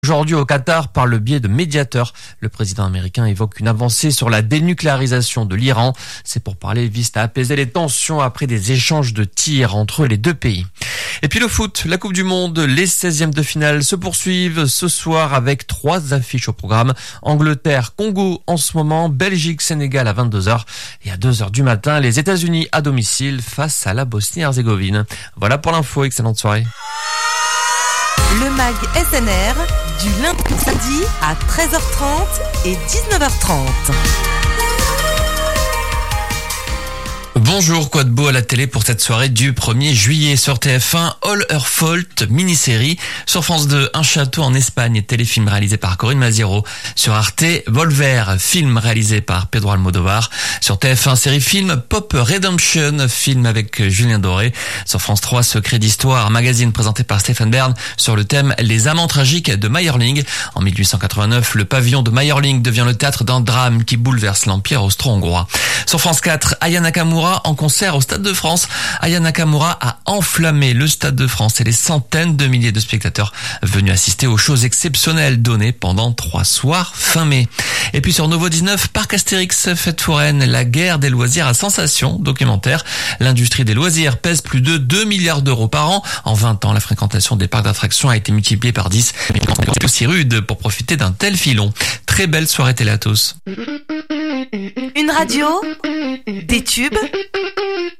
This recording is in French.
Aujourd'hui au Qatar par le biais de médiateurs. Le président américain évoque une avancée sur la dénucléarisation de l'Iran. C'est pour parler vise à apaiser les tensions après des échanges de tirs entre les deux pays. Et puis le foot, la Coupe du Monde, les 16e de finale se poursuivent ce soir avec 3 affiches au programme. Angleterre, Congo en ce moment, Belgique, Sénégal à 22h et à 2h du matin, les États-Unis à domicile face à la Bosnie-Herzégovine. Voilà pour l'info, excellente soirée. Le MAG SNR, du lundi au samedi à 13h30 et 19h30. Bonjour, quoi de beau à la télé pour cette soirée du 1er juillet sur TF1, All Her Fault, mini-série. Sur France 2, Un château en Espagne, téléfilm réalisé par Corinne Maziero. Sur Arte, Volver, film réalisé par Pedro Almodovar. Sur TF1, série-film Pop Redemption, film avec Julien Doré. Sur France 3, Secret d'histoire, magazine présenté par Stéphane Bern sur le thème Les amants tragiques de Mayerling. En 1889, le pavillon de Mayerling devient le théâtre d'un drame qui bouleverse l'Empire austro-hongrois. Sur France 4, Aya Nakamura en concert au Stade de France. Aya Nakamura a enflammé le Stade de France et les centaines de milliers de spectateurs venus assister aux shows exceptionnelles données pendant 3 soirs fin mai. Et puis sur Nouveau 19, Parc Astérix, fête foraine, la guerre des loisirs à sensation, documentaire. L'industrie des loisirs pèse plus de 2 milliards d'euros par an. En 20 ans, la fréquentation des parcs d'attractions a été multipliée par 10. Mais c'est aussi rude pour profiter d'un tel filon. Très belle soirée télé à tous. Une radio, des tubes